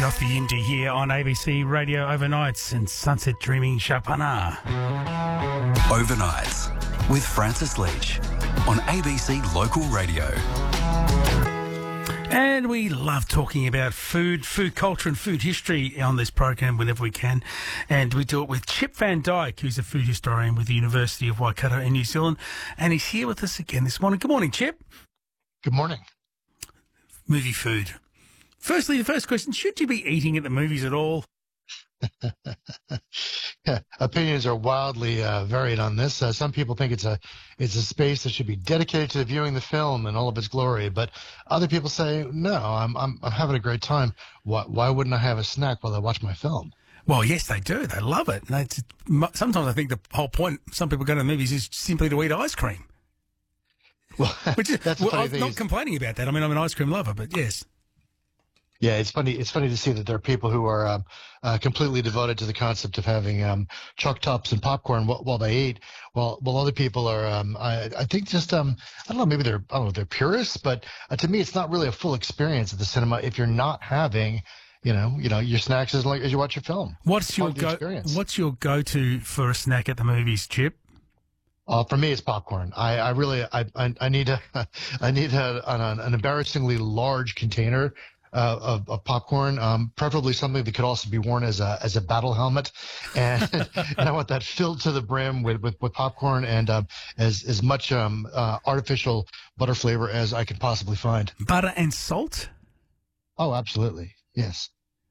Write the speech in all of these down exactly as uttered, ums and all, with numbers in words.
Off the Indie here on A B C Radio Overnights and Sunset Dreaming Chapana. Overnights with Francis Leach on A B C Local Radio. And we love talking about food, food culture and food history on this program whenever we can. And we do it with Chip Van Dyke, who's a food historian with the University of Waikato in New Zealand. And he's here with us again this morning. Good morning, Chip. Good morning. Movie food. Firstly, the first question, should you be eating at the movies at all? Yeah, opinions are wildly uh, varied on this. Uh, some people think it's a it's a space that should be dedicated to viewing the film in all of its glory, but other people say, no, I'm I'm, I'm having a great time. Why, why wouldn't I have a snack while I watch my film? Well, yes, they do. They love it. And it's, sometimes I think the whole point, some people go to the movies is simply to eat ice cream. Well, Which is, that's well, funny I'm thing not is, complaining about that. I mean, I'm an ice cream lover, but yes. Yeah, it's funny. It's funny to see that there are people who are um, uh, completely devoted to the concept of having um, chalk tops and popcorn while, while they eat. While while other people are, um, I, I think, just um, I don't know, maybe they're I don't know, they're purists, but uh, to me, it's not really a full experience at the cinema if you're not having, you know, you know, your snacks as like as you watch your film. What's your Part of the go? experience. What's your go-to for a snack at the movies, Chip? Uh, for me, it's popcorn. I, I really, I, I, I need a, I need a, an, an embarrassingly large container uh, of, of popcorn, um, preferably something that could also be worn as a, as a battle helmet, and and I want that filled to the brim with, with, with popcorn and uh, as as much um, uh, artificial butter flavor as I can possibly find. Butter and salt? Oh, absolutely, yes.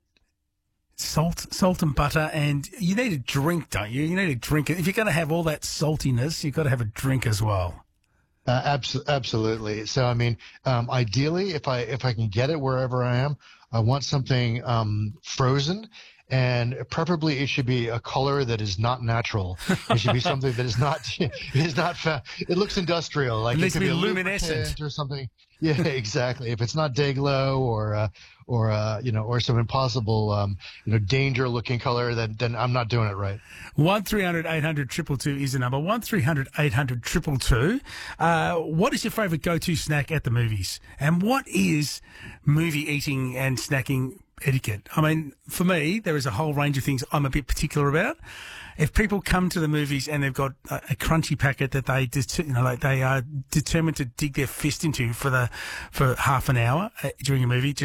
Salt, salt and butter, and you need a drink, don't you? You need a drink. If you're going to have all that saltiness, you've got to have a drink as well. Uh, abs- absolutely. So, I mean, um, ideally, if I if I can get it wherever I am, I want something um, frozen, and preferably it should be a color that is not natural. It should be something that is not is not. Fa- it looks industrial, like It it needs could to be be a luminescent lubricant or something. Yeah, exactly. If it's not Dayglow or uh, or uh, you know, or some impossible um, you know, danger looking color, then then I'm not doing it right. One three hundred eight hundred two two two is the number. One three hundred eight hundred two two two. Uh, what is your favourite go-to snack at the movies? And what is movie eating and snacking etiquette? I mean, for me, there is a whole range of things I'm a bit particular about. If people come to the movies and they've got a, a crunchy packet that they, det- you know, like they are determined to dig their fist into for the for half an hour uh, during a movie, just